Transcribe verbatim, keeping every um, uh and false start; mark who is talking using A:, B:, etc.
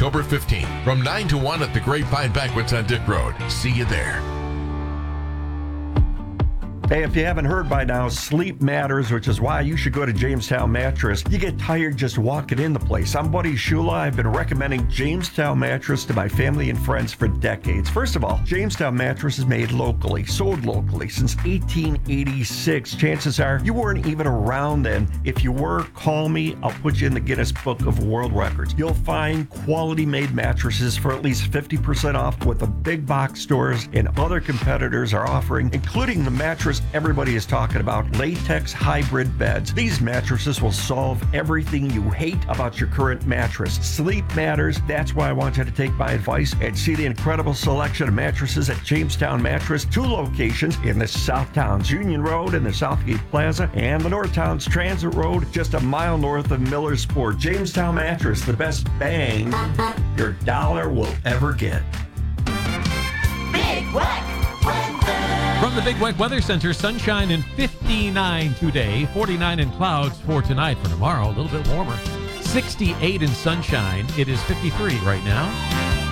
A: October fifteenth from nine to one at the Grapevine Banquets on Dick Road. See you there.
B: Hey, if you haven't heard by now, sleep matters, which is why you should go to Jamestown Mattress. You get tired just walking in the place. I'm Buddy Shula. I've been recommending Jamestown Mattress to my family and friends for decades. First of all, Jamestown Mattress is made locally, sold locally since eighteen eighty-six. Chances are you weren't even around then. If you were, call me. I'll put you in the Guinness Book of World Records. You'll find quality-made mattresses for at least fifty percent off what the big box stores and other competitors are offering, including the mattress everybody is talking about, latex hybrid beds. These mattresses will solve everything you hate about your current mattress. Sleep matters. That's why I want you to take my advice and see the incredible selection of mattresses at Jamestown Mattress. Two locations in the Southtowns Union Road and the Southgate Plaza, and the Northtowns Transit Road, just a mile north of Millersport. Jamestown Mattress, the best bang your dollar will ever get.
C: Big Whack Weather.
D: From the Big Whack Weather Center, sunshine and fifty-nine today, forty-nine in clouds for tonight. For tomorrow, a little bit warmer. sixty-eight in sunshine. It is fifty-three right now.